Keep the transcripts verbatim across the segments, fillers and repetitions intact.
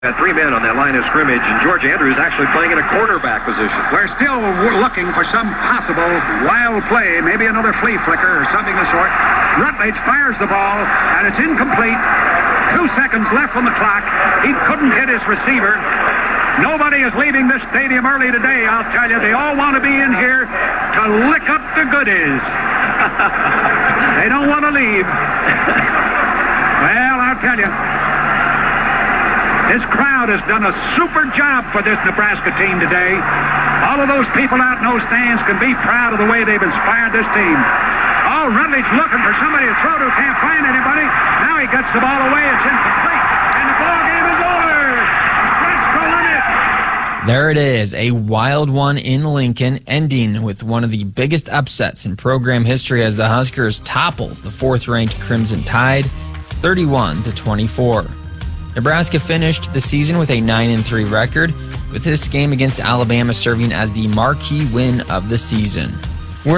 Got three men on that line of scrimmage, and George Andrews actually playing in a cornerback position. We're still looking for some possible wild play, maybe another flea flicker or something of the sort. Rutledge fires the ball, and it's incomplete. Two seconds left on the clock. He couldn't hit his receiver. Nobody is leaving this stadium early today, I'll tell you. They all want to be in here to lick up the goodies. They don't want to leave. Well, I'll tell you. This crowd has done a super job for this Nebraska team today. All of those people out in those stands can be proud of the way they've inspired this team. Oh, Rutledge looking for somebody to throw to, can't find anybody. Now he gets the ball away, it's incomplete, and the ball game is over. That's the limit. There it is, a wild one in Lincoln, ending with one of the biggest upsets in program history as the Huskers topple the fourth-ranked Crimson Tide, thirty-one to twenty-four. Nebraska finished the season with a nine and three record, with this game against Alabama serving as the marquee win of the season. We're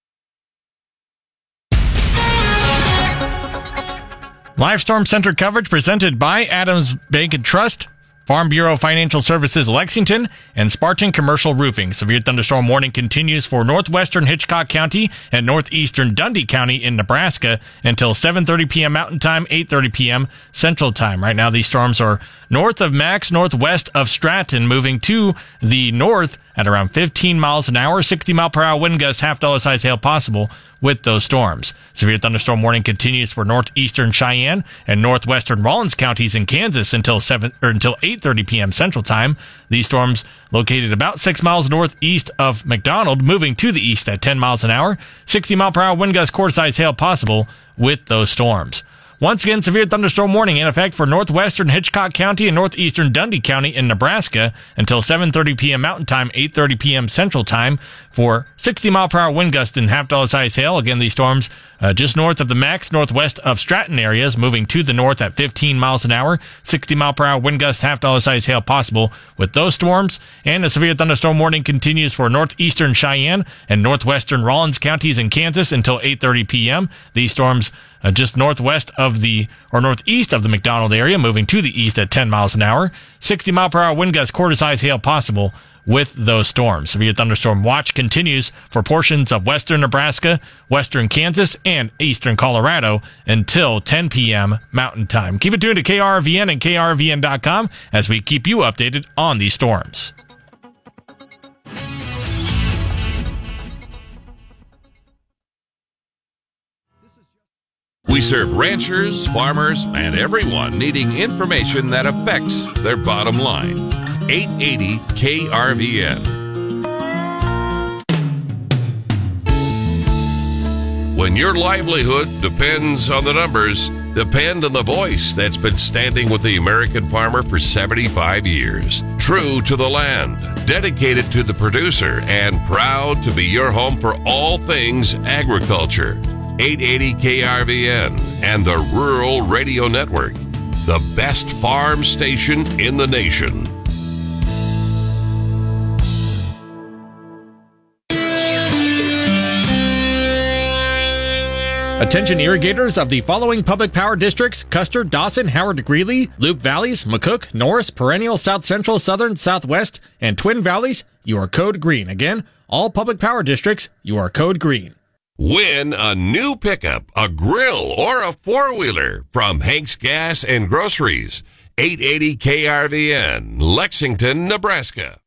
Live Storm Center coverage presented by Adams Bank and Trust, Farm Bureau Financial Services Lexington, and Spartan Commercial Roofing. Severe thunderstorm warning continues for northwestern Hitchcock County and northeastern Dundee County in Nebraska until seven thirty p.m. Mountain Time, eight thirty p.m. Central Time. Right now, these storms are north of Max, northwest of Stratton, moving to the north at around fifteen miles an hour, sixty mile per hour wind gusts, half dollar size hail possible with those storms. Severe thunderstorm warning continues for northeastern Cheyenne and northwestern Rawlins counties in Kansas until seven or until eight thirty p.m. Central Time. These storms located about six miles northeast of McDonald, moving to the east at ten miles an hour, sixty mile per hour wind gusts, quarter size hail possible with those storms. Once again, severe thunderstorm warning in effect for northwestern Hitchcock County and northeastern Dundee County in Nebraska until seven thirty p.m. Mountain Time, eight thirty p.m. Central Time for sixty mile per hour wind gusts and half dollar size hail. Again, these storms uh, just north of the Max, northwest of Stratton areas, moving to the north at fifteen miles an hour, sixty mile per hour wind gusts, half dollar size hail possible with those storms. And the severe thunderstorm warning continues for northeastern Cheyenne and northwestern Rawlins counties in Kansas until eight thirty p.m. These storms Uh, just northwest of the, or northeast of the McDonald area, moving to the east at ten miles an hour. sixty mile per hour wind gusts, quarter size hail possible with those storms. Severe thunderstorm watch continues for portions of western Nebraska, western Kansas, and eastern Colorado until ten p.m. Mountain Time. Keep it tuned to K R V N and K R V N dot com as we keep you updated on these storms. We serve ranchers, farmers, and everyone needing information that affects their bottom line. eight eighty K R V N. When your livelihood depends on the numbers, depend on the voice that's been standing with the American farmer for seventy-five years. True to the land, dedicated to the producer, and proud to be your home for all things agriculture. eight eighty K R V N and the Rural Radio Network, the best farm station in the nation. Attention irrigators of the following public power districts: Custer, Dawson, Howard, Greeley, Loop Valleys, McCook, Norris, Perennial, South Central, Southern, Southwest, and Twin Valleys. You are code green. Again, all public power districts, you are code green. Win a new pickup, a grill, or a four-wheeler from Hank's Gas and Groceries. eight eighty K R V N, Lexington, Nebraska.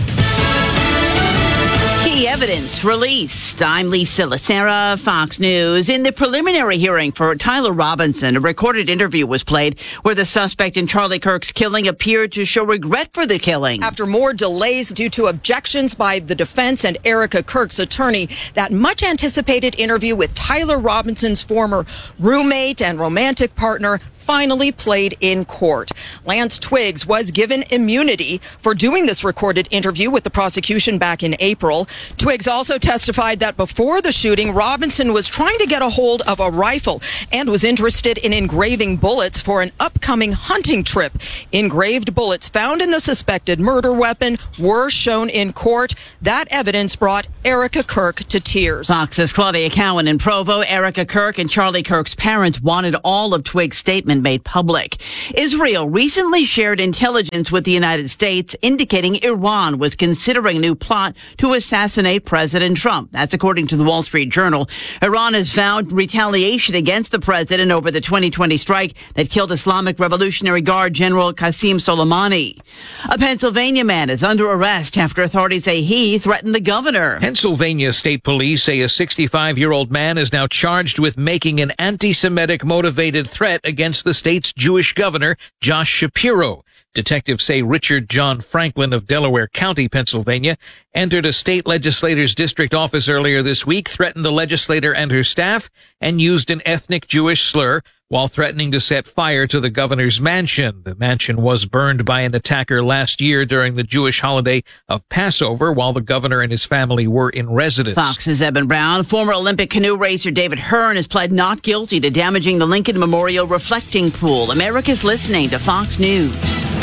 Key evidence released. I'm Lisa Lacera, Fox News. In the preliminary hearing for Tyler Robinson, a recorded interview was played where the suspect in Charlie Kirk's killing appeared to show regret for the killing. After more delays due to objections by the defense and Erica Kirk's attorney, that much anticipated interview with Tyler Robinson's former roommate and romantic partner finally played in court. Lance Twiggs was given immunity for doing this recorded interview with the prosecution back in April. Twiggs also testified that before the shooting, Robinson was trying to get a hold of a rifle and was interested in engraving bullets for an upcoming hunting trip. Engraved bullets found in the suspected murder weapon were shown in court. That evidence brought Erica Kirk to tears. Fox's Claudia Cowan in Provo. Erica Kirk and Charlie Kirk's parents wanted all of Twiggs' statements statement made public. Israel recently shared intelligence with the United States indicating Iran was considering a new plot to assassinate President Trump. That's according to the Wall Street Journal. Iran has vowed retaliation against the president over the twenty twenty strike that killed Islamic Revolutionary Guard General Qasem Soleimani. A Pennsylvania man is under arrest after authorities say he threatened the governor. Pennsylvania State Police say a sixty-five-year-old man is now charged with making an anti-Semitic motivated threat against the state's Jewish governor, Josh Shapiro. Detectives say Richard John Franklin of Delaware County, Pennsylvania, entered a state legislator's district office earlier this week, threatened the legislator and her staff, and used an ethnic Jewish slur while threatening to set fire to the governor's mansion. The mansion was burned by an attacker last year during the Jewish holiday of Passover while the governor and his family were in residence. Fox's Eben Brown. Former Olympic canoe racer David Hearn has pled not guilty to damaging the Lincoln Memorial reflecting pool. America's listening to Fox News.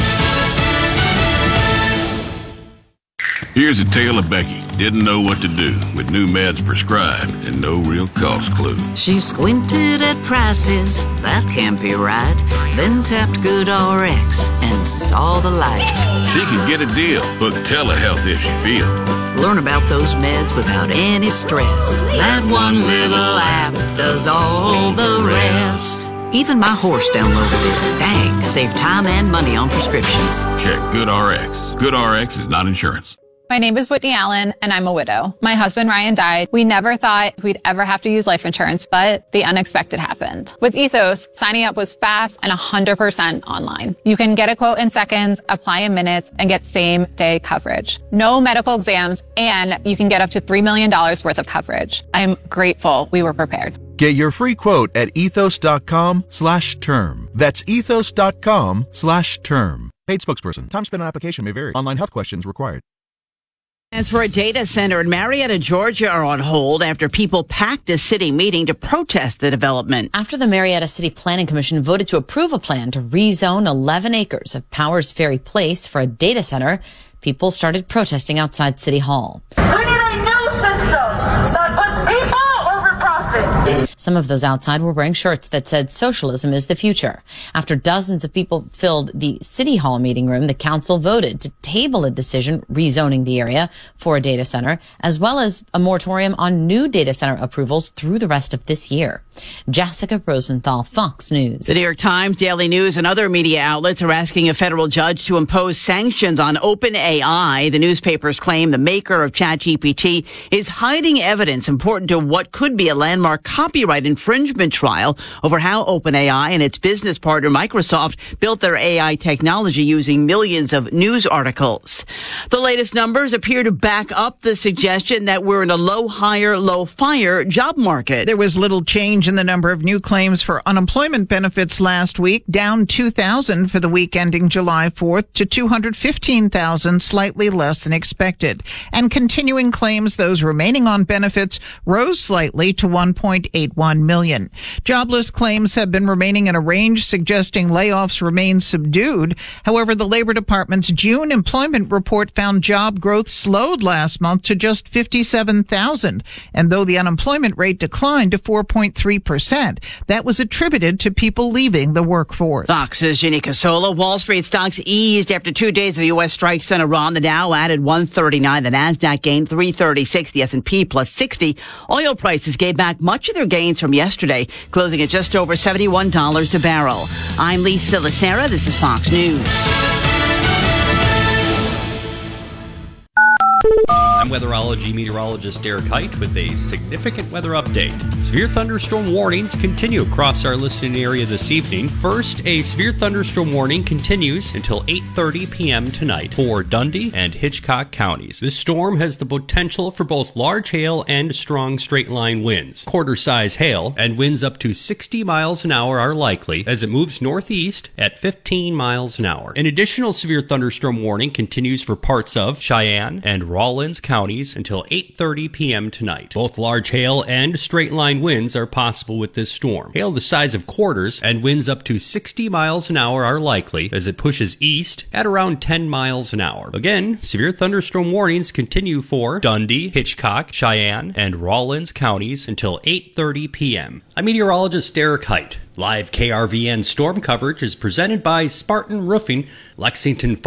Here's a tale of Becky. Didn't know what to do with new meds prescribed and no real cost clue. She squinted at prices, that can't be right. Then tapped GoodRx and saw the light. She can get a deal. Book telehealth if she feels. Learn about those meds without any stress. That one little app does all the rest. Even my horse downloaded it. Dang, save time and money on prescriptions. Check GoodRx. GoodRx is not insurance. My name is Whitney Allen, and I'm a widow. My husband, Ryan, died. We never thought we'd ever have to use life insurance, but the unexpected happened. With Ethos, signing up was fast and one hundred percent online. You can get a quote in seconds, apply in minutes, and get same-day coverage. No medical exams, and you can get up to three million dollars worth of coverage. I'm grateful we were prepared. Get your free quote at ethos.com slash term. That's ethos.com slash term. Paid spokesperson. Time spent on application may vary. Online health questions required. As for a data center in Marietta, Georgia are on hold after people packed a city meeting to protest the development. After the Marietta City Planning Commission voted to approve a plan to rezone eleven acres of Powers Ferry Place for a data center, people started protesting outside City Hall. We need a new system that puts people over profit. Some of those outside were wearing shirts that said socialism is the future. After dozens of people filled the City Hall meeting room, the council voted to table a decision rezoning the area for a data center, as well as a moratorium on new data center approvals through the rest of this year. Jessica Rosenthal, Fox News. The New York Times, Daily News, and other media outlets are asking a federal judge to impose sanctions on OpenAI. The newspapers claim the maker of ChatGPT is hiding evidence important to what could be a landmark copyright infringement trial over how OpenAI and its business partner Microsoft built their A I technology using millions of news articles. The latest numbers appear to back up the suggestion that we're in a low hire, low fire job market. There was little change in the number of new claims for unemployment benefits last week, down two thousand for the week ending July fourth to two hundred fifteen thousand, slightly less than expected. And continuing claims, those remaining on benefits, rose slightly to one point eight one million. Jobless claims have been remaining in a range suggesting layoffs remain subdued. However, the Labor Department's June employment report found job growth slowed last month to just fifty-seven thousand. And though the unemployment rate declined to four point three percent, that was attributed to people leaving the workforce. Fox's Janika Sola. Wall Street stocks eased after two days of U S strikes in Iran. The Dow added one thirty-nine. The Nasdaq gained three thirty-six. The S and P plus sixty. Oil prices gave back much of their gains from yesterday, closing at just over seventy-one dollars a barrel. I'm Lisa Lacera. This is Fox News. I'm weatherology meteorologist Derek Height with a significant weather update. Severe thunderstorm warnings continue across our listening area this evening. First, a severe thunderstorm warning continues until eight thirty p.m. tonight for Dundee and Hitchcock counties. This storm has the potential for both large hail and strong straight-line winds. Quarter-size hail and winds up to sixty miles an hour are likely as it moves northeast at fifteen miles an hour. An additional severe thunderstorm warning continues for parts of Cheyenne and Rawlins counties. counties until eight thirty p.m. tonight. Both large hail and straight-line winds are possible with this storm. Hail the size of quarters and winds up to sixty miles an hour are likely as it pushes east at around ten miles an hour. Again, severe thunderstorm warnings continue for Dundee, Hitchcock, Cheyenne, and Rawlins counties until eight thirty p.m. I'm meteorologist Derek Height. Live K R V N storm coverage is presented by Spartan Roofing, Lexington